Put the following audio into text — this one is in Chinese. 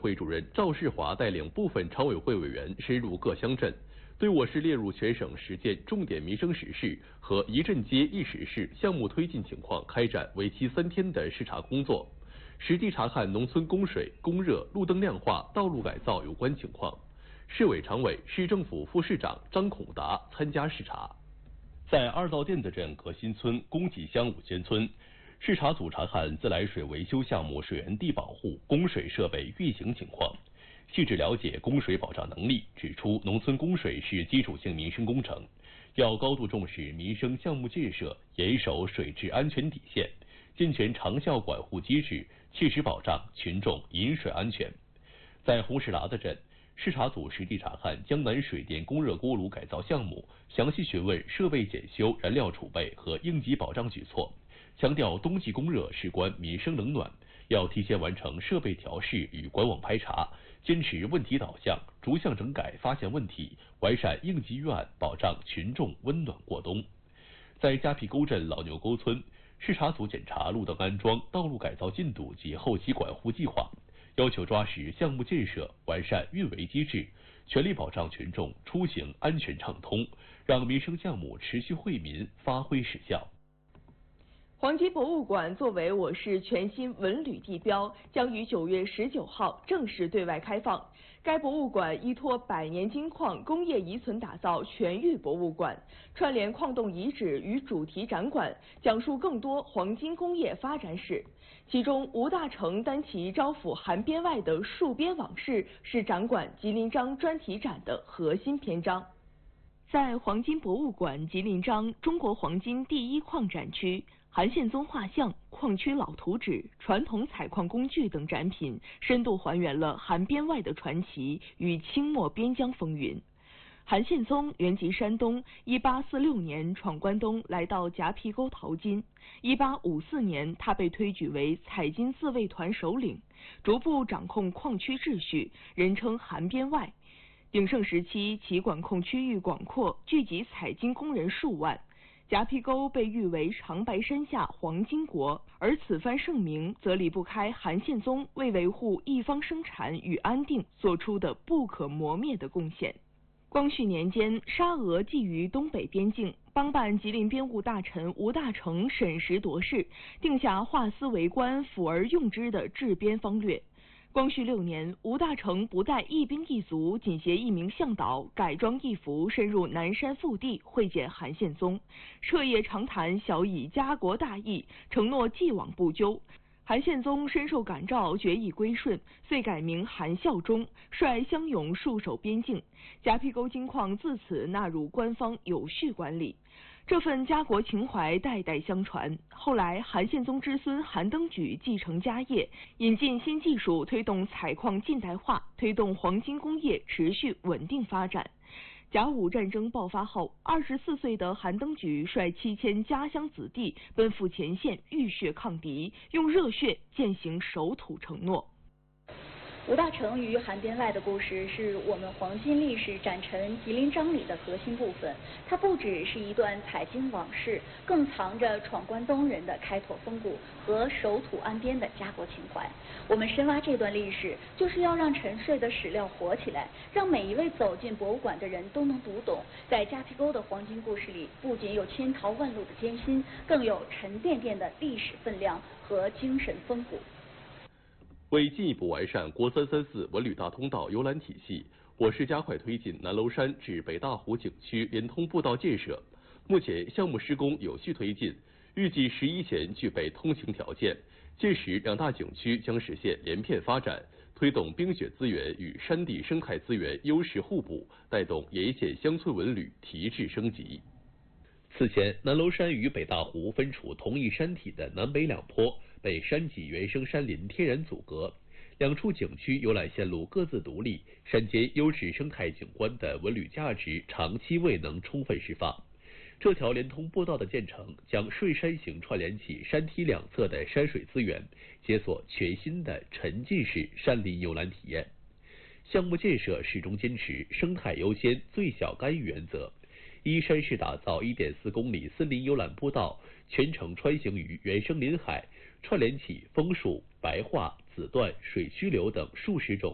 会主任赵世华带领部分常委会委员深入各乡镇，对我市列入全省10件重点民生实事和一镇街一实事项目推进情况开展为期3天的视察工作，实地查看农村供水、供热、路灯亮化、道路改造有关情况。市委常委、市政府副市长张孔达参加视察。在二道店子镇革新村公济乡5间村，视察组查看自来水维修项目水源地保护、供水设备运行情况，细致了解供水保障能力，指出农村供水是基础性民生工程，要高度重视民生项目建设，严守水质安全底线，健全长效管护机制，切实保障群众饮水安全。在红石喇子镇，视察组实地查看江南水电供热锅炉改造项目，详细询问设备检修、燃料储备和应急保障举措，强调冬季供热事关民生冷暖，要提前完成设备调试与管网排查，坚持问题导向，逐项整改发现问题，完善应急预案，保障群众温暖过冬。在夹皮沟镇老牛沟村，视察组检查路灯安装、道路改造进度及后期管护计划，要求抓实项目建设，完善运维机制，全力保障群众出行安全畅通，让民生项目持续惠民，发挥实效。 黄金博物馆作为我市全新文旅地标，将于9月19号正式对外开放。该博物馆依托100年金矿工业遗存打造全域博物馆，串联矿洞遗址与主题展馆，讲述更多黄金工业发展史。其中，吴大成担旗招抚韩边外的戍边往事是展馆吉林章专题展的核心篇章。在黄金博物馆吉林章中国黄金第1矿展区，韩宪宗画像、矿区老图纸、传统采矿工具等展品，深度还原了韩边外的传奇与清末边疆风云。韩宪宗原籍山东，1846年闯关东来到夹皮沟淘金，1854年他被推举为采金自卫团首领，逐步掌控矿区秩序，人称韩边外。鼎盛时期，其管控区域广阔，聚集采金工人数万。夹皮沟被誉为长白山下黄金国，而此番盛名则离不开韩宪宗为维护一方生产与安定做出的不可磨灭的贡献。光绪年间，沙俄觊觎东北边境，帮办吉林边务大臣吴大成审时度势，定下化私为官、辅而用之的治边方略。光绪6年，吴大成不再一兵一卒，仅携1名向导，改装义服，深入南山腹地会见韩宪宗，彻夜长谈，小以家国大义，承诺既往不咎。韩宪宗深受感召，决意归顺，遂改名韩孝忠，率乡勇戍守边境。夹皮沟金矿自此纳入官方有序管理。这份家国情怀代代相传。后来，韩宪宗之孙韩登举继承家业，引进新技术，推动采矿近代化，推动黄金工业持续稳定发展。甲午战争爆发后，24岁的韩登举率7000家乡子弟奔赴前线，浴血抗敌，用热血践行守土承诺。 吴大成与韩边外的故事是我们黄金历史展陈吉林章里的核心部分。它不只是一段采金往事，更藏着闯关东人的开拓风骨和守土安边的家国情怀。我们深挖这段历史，就是要让沉睡的史料活起来，让每一位走进博物馆的人都能读懂，在夹皮沟的黄金故事里，不仅有千淘万漉的艰辛，更有沉甸甸的历史分量和精神风骨。 为进一步完善国334文旅大通道游览体系，我市加快推进南娄山至北大湖景区连通步道建设。目前项目施工有序推进，预计11前具备通行条件。届时2大景区将实现连片发展，推动冰雪资源与山地生态资源优势互补，带动沿线乡村文旅提质升级。此前，南娄山与北大湖分处同一山体的南北两坡被山脊原生山林天然阻隔，两处景区游览线路各自独立，山间优质生态景观的文旅价值长期未能充分释放。这条连通步道的建成，将顺山形串联起山体两侧的山水资源，解锁全新的沉浸式山林游览体验。项目建设始终坚持生态优先、最小干预原则。依山势打造1.4公里森林游览步道，全程穿行于原生林海，串联起枫树、白桦、紫椴、水曲柳等数十种